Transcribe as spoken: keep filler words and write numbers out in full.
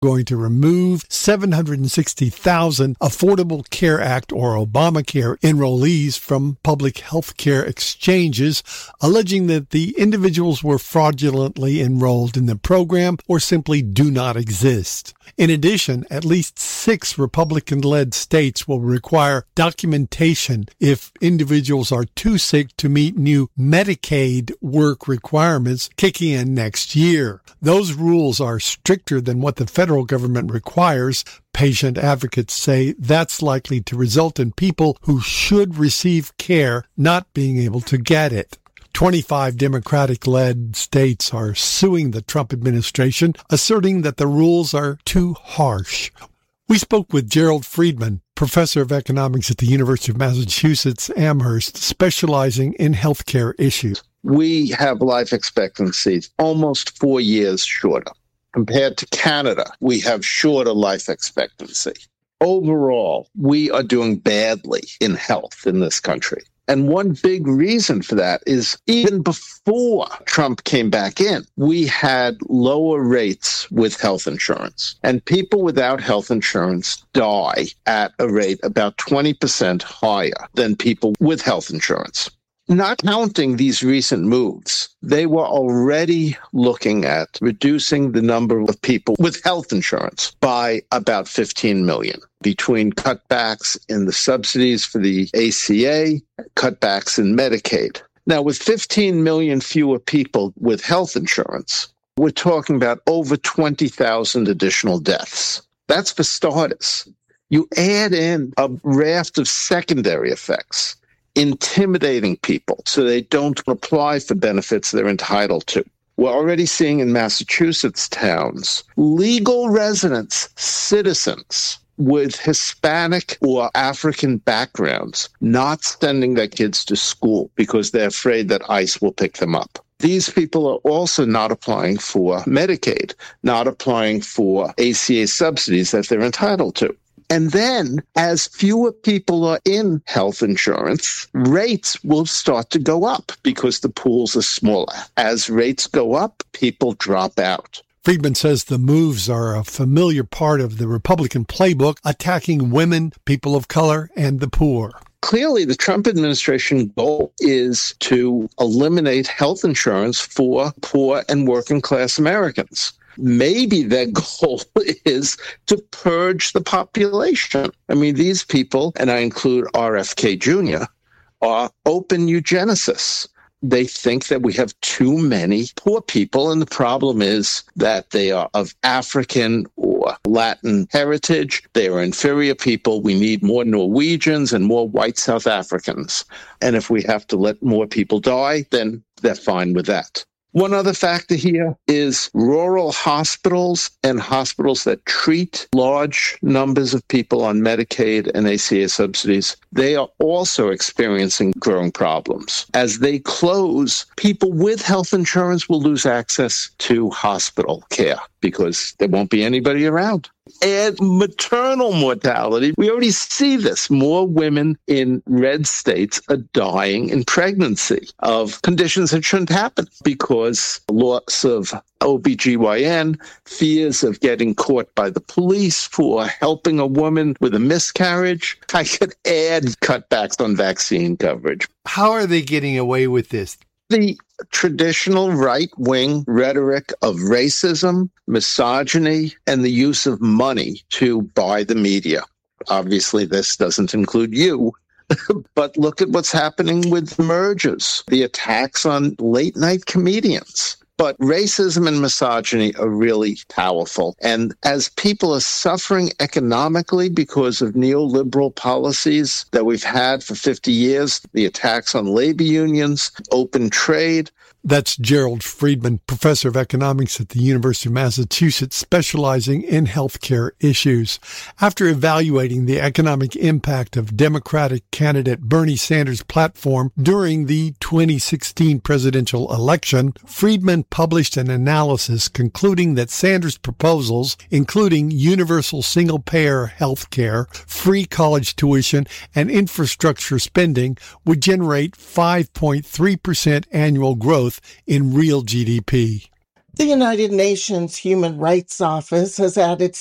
going to remove seven hundred sixty thousand Affordable Care Act or Obamacare enrollees from public health care exchanges, alleging that the individuals were fraudulently enrolled in the program or simply do not exist. In addition, at least six Republican-led states will require documentation if individuals are too sick to meet new Medicaid work requirements kicking in next year. Those rules are stricter than what the federal government requires. Patient advocates say that's likely to result in people who should receive care not being able to get it. twenty-five Democratic-led states are suing the Trump administration, asserting that the rules are too harsh. We spoke with Gerald Friedman, professor of economics at the University of Massachusetts Amherst, specializing in healthcare issues. We have life expectancies almost four years shorter. Compared to Canada, we have shorter life expectancy. Overall, we are doing badly in health in this country. And one big reason for that is even before Trump came back in, we had lower rates with health insurance. And people without health insurance die at a rate about twenty percent higher than people with health insurance. Not counting these recent moves, they were already looking at reducing the number of people with health insurance by about fifteen million between cutbacks in the subsidies for the A C A, cutbacks in Medicaid. Now, with fifteen million fewer people with health insurance, we're talking about over twenty thousand additional deaths. That's for starters. You add in a raft of secondary effects, intimidating people so they don't apply for benefits they're entitled to. We're already seeing in Massachusetts towns, legal residents, citizens with Hispanic or African backgrounds not sending their kids to school because they're afraid that ICE will pick them up. These people are also not applying for Medicaid, not applying for A C A subsidies that they're entitled to. And then, as fewer people are in health insurance, rates will start to go up because the pools are smaller. As rates go up, people drop out. Friedman says the moves are a familiar part of the Republican playbook, attacking women, people of color, and the poor. Clearly, the Trump administration goal is to eliminate health insurance for poor and working class Americans. Maybe their goal is to purge the population. I mean, these people, and I include R F K Junior, are open eugenicists. They think that we have too many poor people, and the problem is that they are of African or Latin heritage. They are inferior people. We need more Norwegians and more white South Africans. And if we have to let more people die, then they're fine with that. One other factor here is rural hospitals and hospitals that treat large numbers of people on Medicaid and A C A subsidies. They are also experiencing growing problems. As they close, people with health insurance will lose access to hospital care because there won't be anybody around. And maternal mortality, we already see this. More women in red states are dying in pregnancy of conditions that shouldn't happen because loss of O B G Y N, fears of getting caught by the police for helping a woman with a miscarriage. I could add cutbacks on vaccine coverage. How are they getting away with this? The traditional right-wing rhetoric of racism, misogyny, and the use of money to buy the media. Obviously, this doesn't include you, but look at what's happening with mergers, the attacks on late-night comedians. But racism and misogyny are really powerful. And as people are suffering economically because of neoliberal policies that we've had for fifty years, the attacks on labor unions, open trade. That's Gerald Friedman, professor of economics at the University of Massachusetts, specializing in healthcare issues. After evaluating the economic impact of Democratic candidate Bernie Sanders' platform during the twenty sixteen presidential election, Friedman published an analysis concluding that Sanders' proposals, including universal single-payer health care, free college tuition, and infrastructure spending, would generate five point three percent annual growth in real G D P. The United Nations Human Rights Office has added